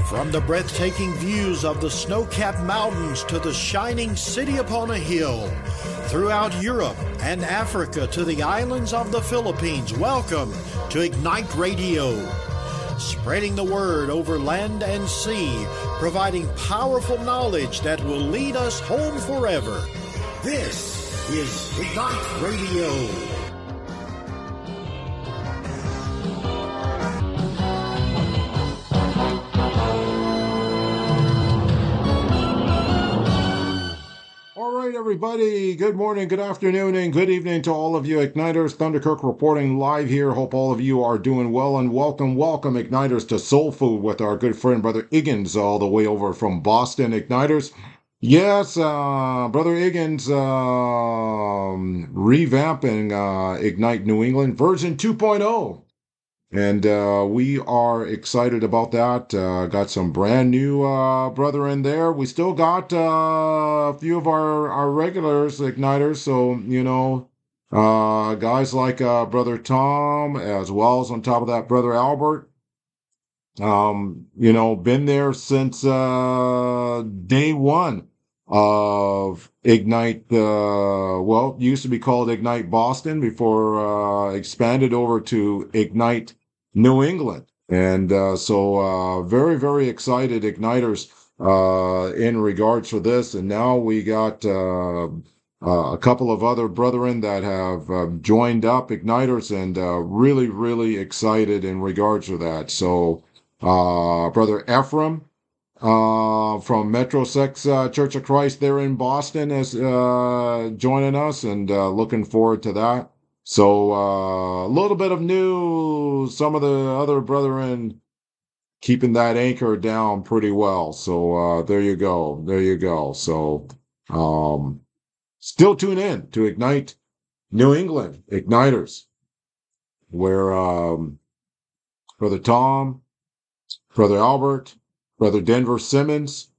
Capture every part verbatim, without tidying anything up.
From the breathtaking views of the snow-capped mountains to the shining city upon a hill, throughout Europe and Africa to the islands of the Philippines, welcome to Ignite Radio. Spreading the word over land and sea, providing powerful knowledge that will lead us home forever. This is Ignite Radio. Everybody, good morning, good afternoon, and good evening to all of you Igniters. Thunderkirk reporting live here. Hope all of you are doing well, and welcome, welcome Igniters to Soul Food with our good friend Brother Iggins all the way over from Boston. Igniters, yes, uh, Brother Iggins uh, revamping uh, Ignite New England version two point oh. And uh, we are excited about that. Uh, got some brand new uh, brother in there. We still got uh, a few of our, our regulars, Igniters. So, you know, uh, guys like uh, Brother Tom, as well as on top of that, Brother Albert. Um, you know, been there since uh, day one of Ignite. Uh, well, it used to be called Ignite Boston before uh, expanded over to Ignite New England. And uh, so uh, very, very excited Igniters uh, in regards to this. And now we got uh, uh, a couple of other brethren that have uh, joined up Igniters, and uh, really, really excited in regards to that. So uh, Brother Ephraim uh, from Metro Sex uh, Church of Christ there in Boston is uh, joining us, and uh, looking forward to that. So uh, a little bit of news, some of the other brethren keeping that anchor down pretty well. So uh, there you go. There you go. So um, still tune in to Ignite New England, Igniters, where um, Brother Tom, Brother Albert, Brother Denver Simmons,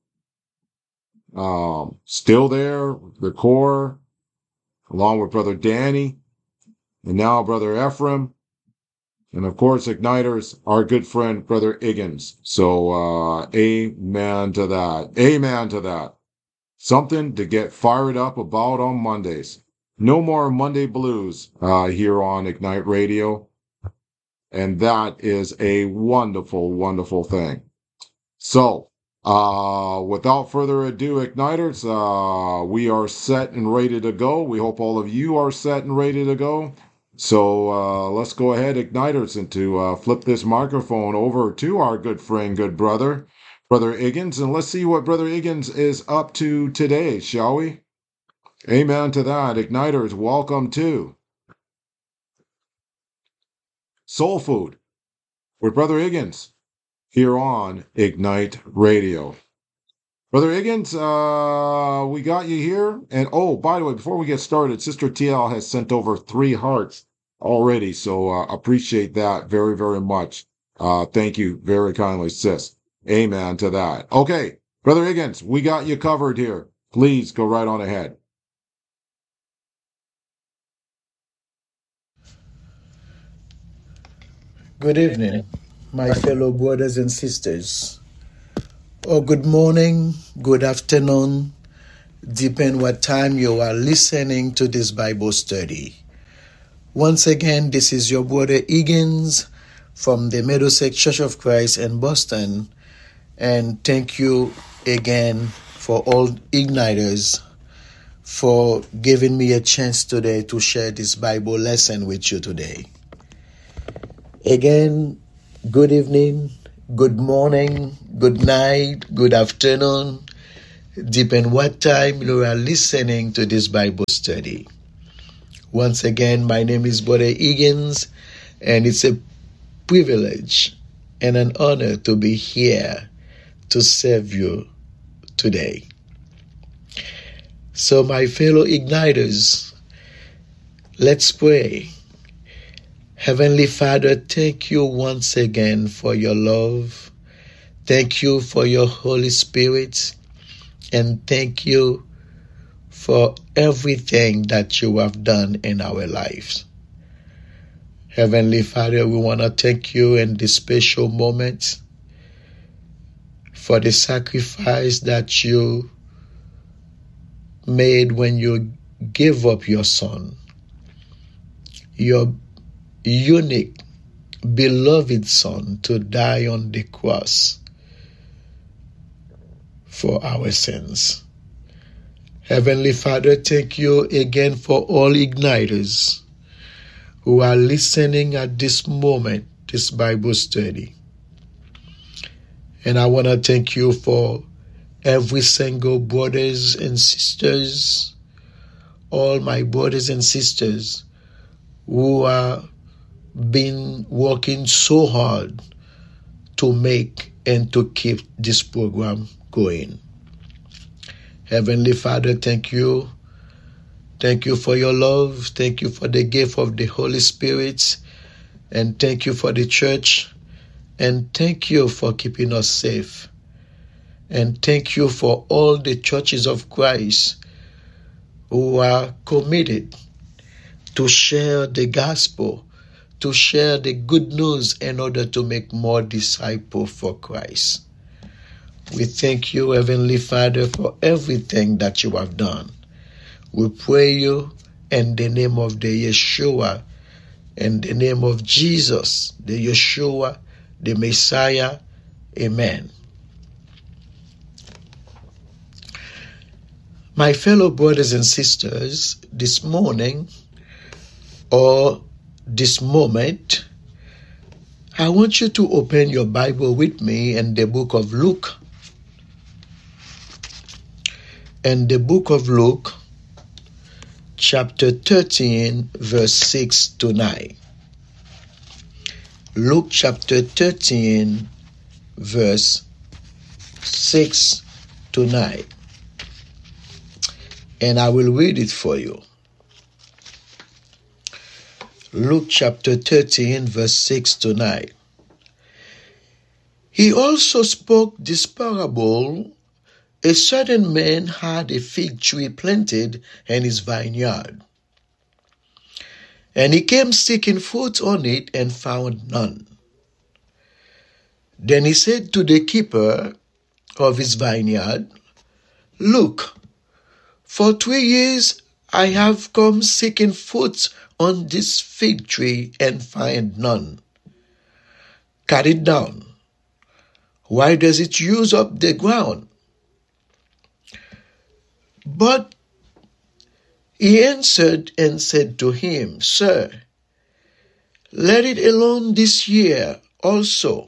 um, still there, the core, along with Brother Danny, and now Brother Ephraim, and of course, Igniters, our good friend, Brother Iggins. So, uh, amen to that. Amen to that. Something to get fired up about on Mondays. No more Monday blues uh, here on Ignite Radio. And that is a wonderful, wonderful thing. So, uh, without further ado, Igniters, uh, we are set and ready to go. We hope all of you are set and ready to go. So uh, let's go ahead, Igniters, and to uh, flip this microphone over to our good friend, good brother, Brother Iggins, and let's see what Brother Iggins is up to today, shall we? Amen to that. Igniters, welcome to Soul Food with Brother Iggins here on Ignite Radio. Brother Iggins, uh, we got you here. And oh, by the way, before we get started, Sister T L has sent over three hearts already, so uh, appreciate that very, very much. Uh, thank you very kindly, sis. Amen to that. Okay, Brother Iggins, we got you covered here. Please go right on ahead. Good evening, my fellow brothers and sisters. Or good morning, good afternoon, depending what time you are listening to this Bible study. Once again, this is your brother Iggins from the Middlesex Church of Christ in Boston. And thank you again for all Igniters for giving me a chance today to share this Bible lesson with you today. Again, good evening, good morning, good night, good afternoon, depending what time you are listening to this Bible study. Once again, my name is Brother Iggins, and it's a privilege and an honor to be here to serve you today. So, my fellow Igniters, let's pray. Heavenly Father, thank you once again for your love. Thank you for your Holy Spirit. And thank you for everything that you have done in our lives. Heavenly Father, we want to thank you in this special moment for the sacrifice that you made when you gave up your son, your unique, beloved son, to die on the cross for our sins. Heavenly Father, thank you again for all igniters who are listening at this moment, this Bible study. And I want to thank you for every single brothers and sisters, all my brothers and sisters who are been working so hard to make and to keep this program going. Heavenly Father, thank you. Thank you for your love. Thank you for the gift of the Holy Spirit. And thank you for the church. And thank you for keeping us safe. And thank you for all the churches of Christ who are committed to share the gospel, to share the good news in order to make more disciples for Christ. We thank you, Heavenly Father, for everything that you have done. We pray you in the name of the Yeshua, in the name of Jesus, the Yeshua, the Messiah. Amen. My fellow brothers and sisters, this morning or this moment, I want you to open your Bible with me in the book of Luke. In the book of Luke, chapter thirteen, verse six to nine. Luke chapter thirteen, verse six to nine. And I will read it for you. Luke chapter thirteen, verse six to nine. He also spoke this parable. A certain man had a fig tree planted in his vineyard, and he came seeking fruit on it and found none. Then he said to the keeper of his vineyard, "Look, for three years I have come seeking fruit on this fig tree and find none. Cut it down. Why does it use up the ground?" But he answered and said to him, "Sir, let it alone this year also,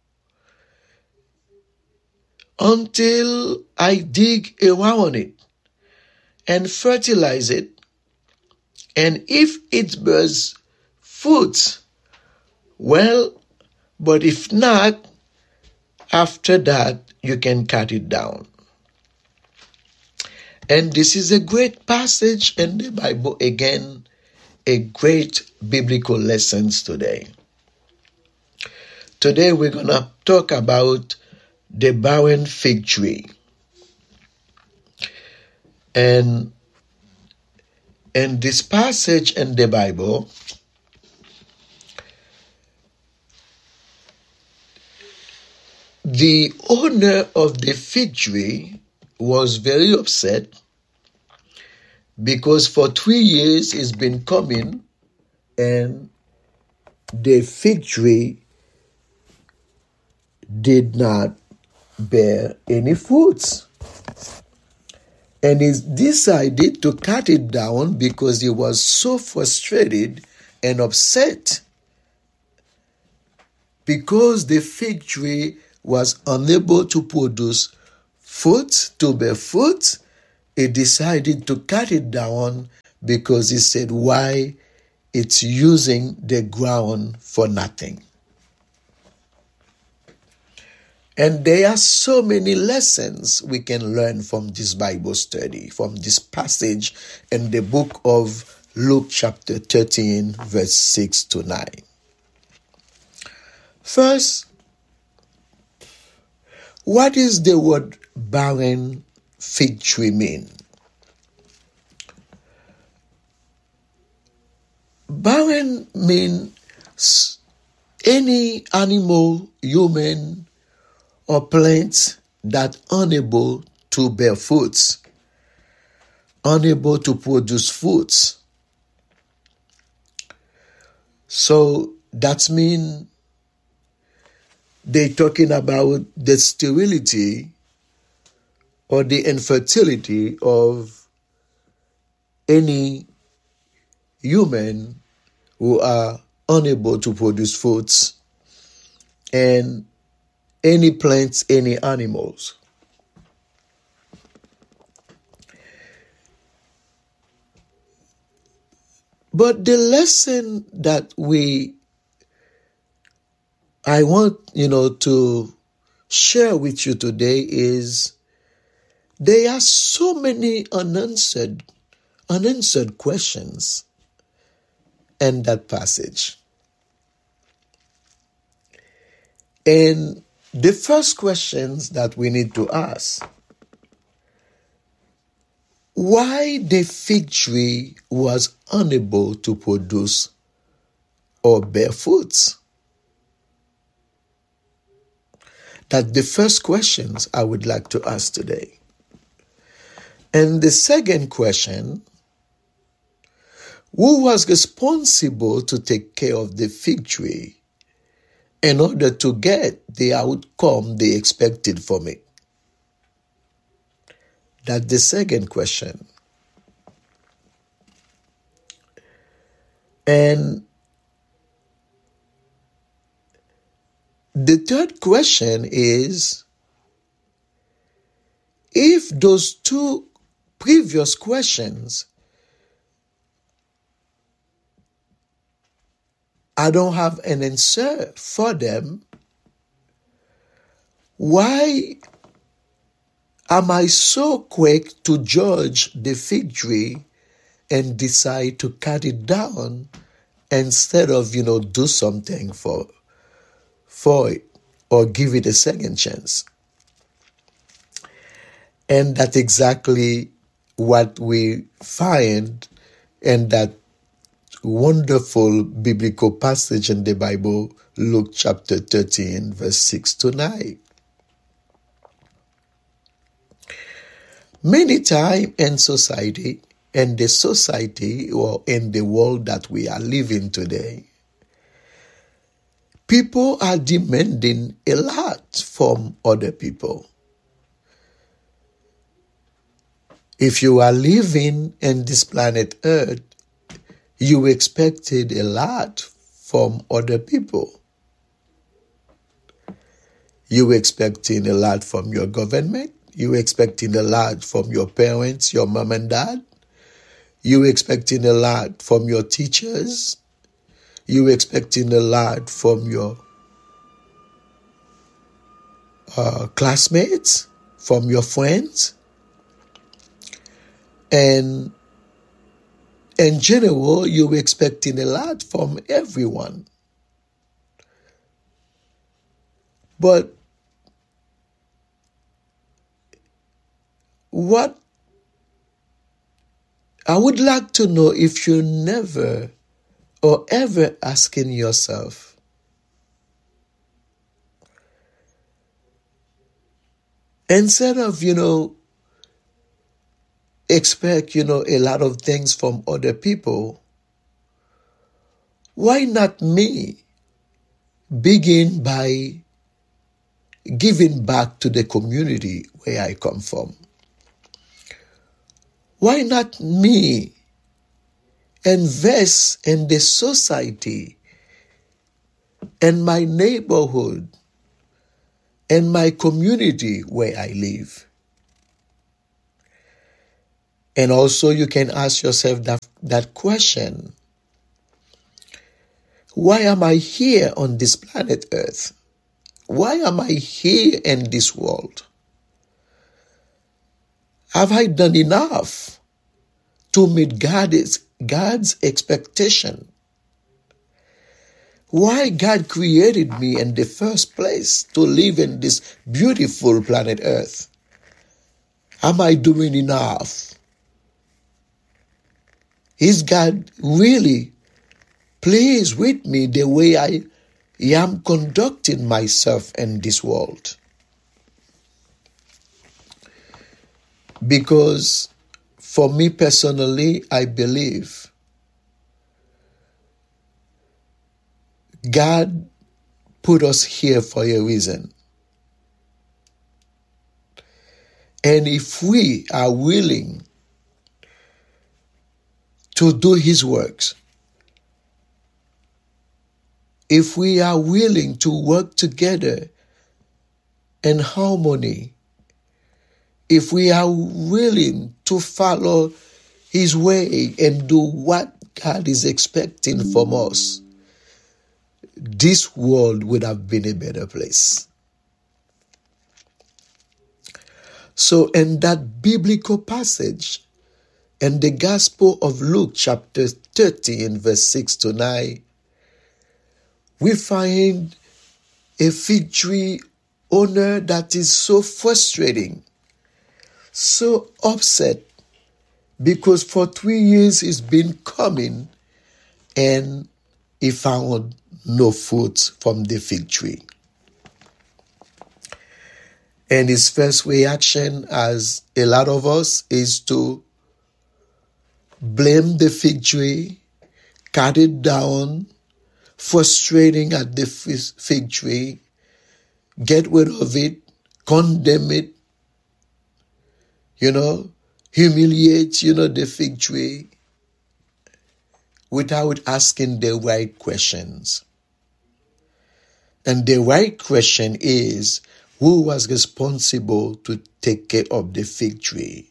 until I dig around it and fertilize it, and if it bears fruit, well, but if not, after that you can cut it down." And this is a great passage in the Bible, again, a great biblical lessons today. Today we're going to talk about the barren fig tree. And in this passage in the Bible, the owner of the fig tree was very upset because for three years it's been coming and the fig tree did not bear any fruits. And he decided to cut it down because he was so frustrated and upset because the fig tree was unable to produce fruit, to bear fruit. He decided to cut it down because he said, why it's using the ground for nothing. And there are so many lessons we can learn from this Bible study, from this passage in the book of Luke chapter thirteen, verse six to nine. First, what does the word barren fig tree mean? Barren means any animal, human, or plant that unable to bear fruits, unable to produce fruits. So that means they're talking about the sterility or the infertility of any human who are unable to produce fruits, and any plants, any animals. But the lesson that we, I want, you know, to share with you today is there are so many unanswered, unanswered questions in that passage. And the first questions that we need to ask, why the fig tree was unable to produce or bear fruits? That's the first questions I would like to ask today. And the second question, who was responsible to take care of the fig tree in order to get the outcome they expected from it? That's the second question. And the third question is, if those two previous questions, I don't have an answer for them, why am I so quick to judge the fig tree and decide to cut it down instead of, you know, do something for, for it or give it a second chance? And that's exactly what we find in that wonderful biblical passage in the Bible, Luke chapter thirteen, verse six to nine. Many times in society, in the society or in the world that we are living today, people are demanding a lot from other people. If you are living in this planet Earth, you expected a lot from other people. You expecting a lot from your government. You expecting a lot from your parents, your mom and dad. You expecting a lot from your teachers. You expecting a lot from your uh, classmates, from your friends. And in general, you're expecting a lot from everyone. But what I would like to know, if you never or ever asking yourself, instead of, you know, expect, you know, a lot of things from other people, why not me begin by giving back to the community where I come from? Why not me invest in the society, in my neighborhood, in my community where I live? And also you can ask yourself that, that question. Why am I here on this planet Earth? Why am I here in this world? Have I done enough to meet God's, God's expectation? Why God created me in the first place to live in this beautiful planet Earth? Am I doing enough? Is God really pleased with me the way I am conducting myself in this world? Because for me personally, I believe God put us here for a reason. And if we are willing to do his works, if we are willing to work together in harmony, if we are willing to follow his way and do what God is expecting from us, this world would have been a better place. So in that biblical passage, in the Gospel of Luke chapter thirteen, verse six to nine, we find a fig tree owner that is so frustrating, so upset, because for three years he's been coming and he found no fruit from the fig tree. And his first reaction, as a lot of us, is to blame the fig tree, cut it down, frustrating at the fig tree, get rid of it, condemn it, you know, humiliate, you know, the fig tree, without asking the right questions. And the right question is, who was responsible to take care of the fig tree?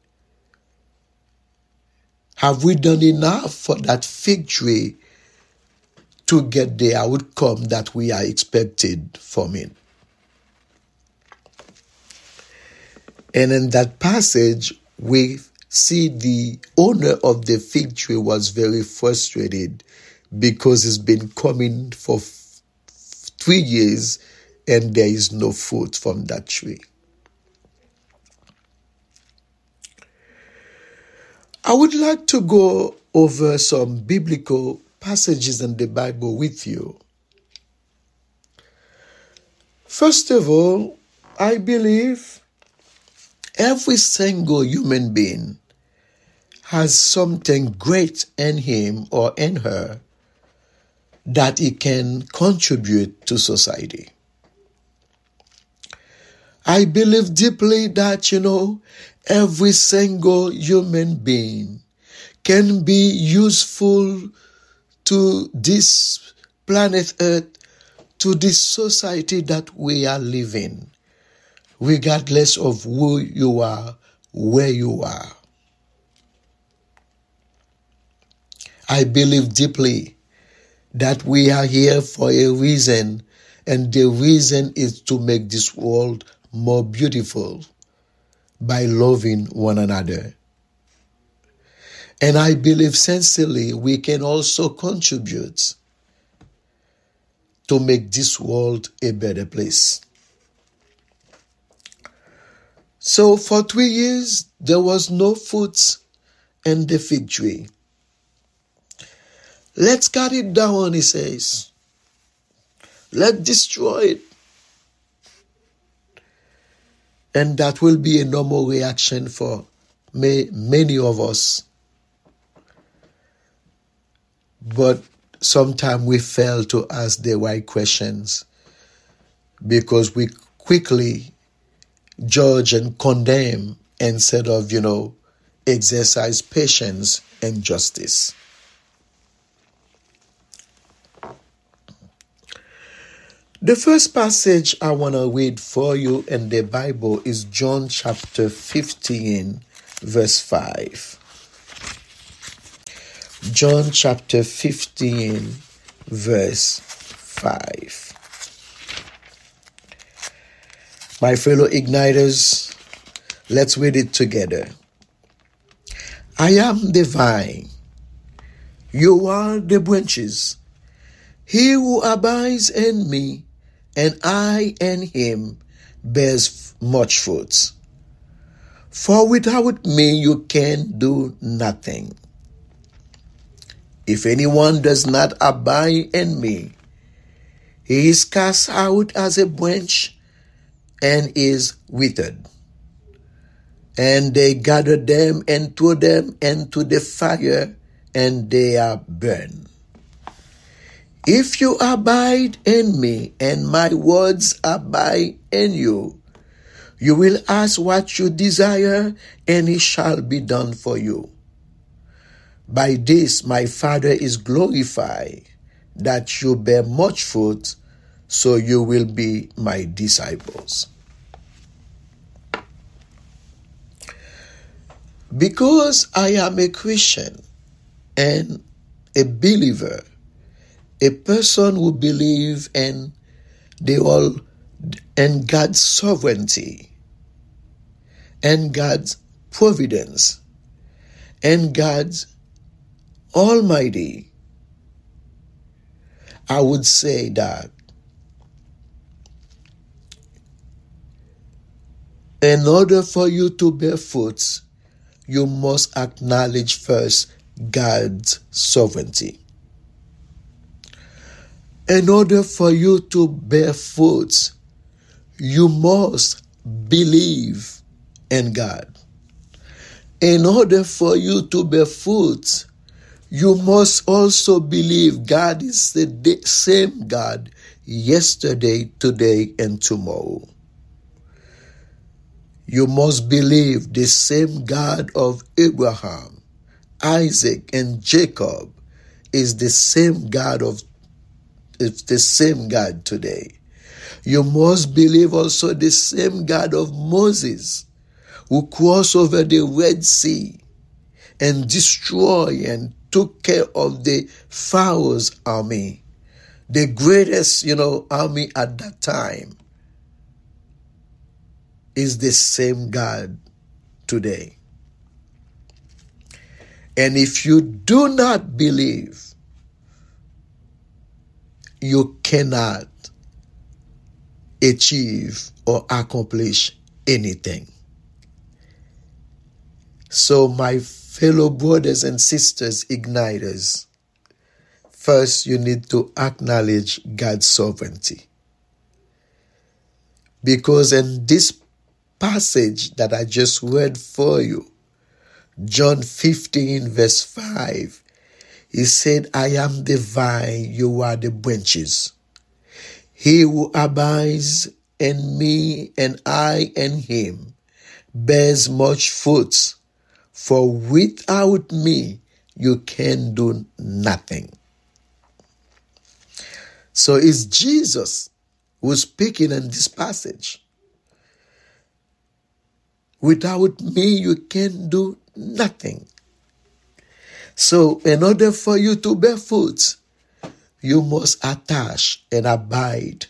Have we done enough for that fig tree to get the outcome that we are expected from it? And in that passage, we see the owner of the fig tree was very frustrated because it's been coming for f- three years and there is no fruit from that tree. I would like to go over some biblical passages in the Bible with you. First of all, I believe every single human being has something great in him or in her that he can contribute to society. I believe deeply that, you know, every single human being can be useful to this planet Earth, to this society that we are living, regardless of who you are, where you are. I believe deeply that we are here for a reason, and the reason is to make this world more beautiful by loving one another. And I believe sincerely we can also contribute to make this world a better place. So for three years, there was no fruit in the fig tree. Let's cut it down, he says. Let's destroy it. And that will be a normal reaction for may, many of us. But sometimes we fail to ask the right questions because we quickly judge and condemn instead of, you know, exercise patience and justice. The first passage I want to read for you in the Bible is John chapter fifteen, verse five. John chapter fifteen, verse five. My fellow igniters, let's read it together. I am the vine, you are the branches. He who abides in me, and I in him, bears much fruit. For without me you can do nothing. If anyone does not abide in me, he is cast out as a branch and is withered. And they gathered them and threw them into the fire, and they are burned. If you abide in me, and my words abide in you, you will ask what you desire, and it shall be done for you. By this my Father is glorified, that you bear much fruit, so you will be my disciples. Because I am a Christian and a believer, a person who believes in the all and God's sovereignty, and God's providence, and God's almighty, I would say that in order for you to bear fruits, you must acknowledge first God's sovereignty. In order for you to bear fruits, you must believe in God. In order for you to bear fruits, you must also believe God is the same God yesterday, today, and tomorrow. You must believe the same God of Abraham, Isaac, and Jacob is the same God of is the same God today. You must believe also the same God of Moses, who crossed over the Red Sea and destroyed and took care of the Pharaoh's army, the greatest, you know, army at that time, is the same God today. And if you do not believe, you cannot achieve or accomplish anything. So my fellow brothers and sisters, igniters, first you need to acknowledge God's sovereignty. Because in this passage that I just read for you, John fifteen verse five, he said, I am the vine, you are the branches. He who abides in me and I in him bears much fruit, for without me you can do nothing. So it's Jesus who's speaking in this passage. Without me you can do nothing. So in order for you to bear fruit, you must attach and abide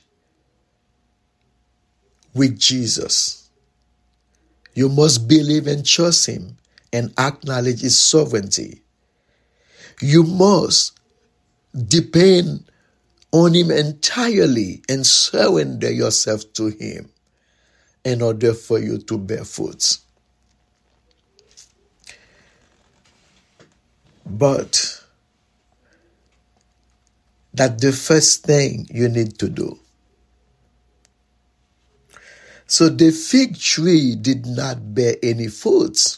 with Jesus. You must believe and trust him and acknowledge his sovereignty. You must depend on him entirely and surrender yourself to him in order for you to bear fruit. But that's the first thing you need to do. So the fig tree did not bear any fruits.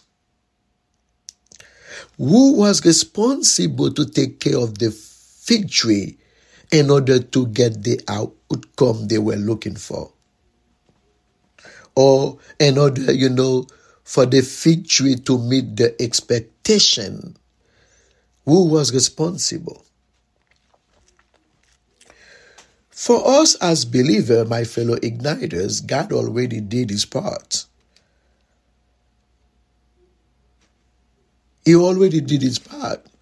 Who was responsible to take care of the fig tree in order to get the outcome they were looking for? Or in order, you know, for the fig tree to meet the expectation? Who was responsible? For us as believers, my fellow igniters, God already did his part. He already did his part.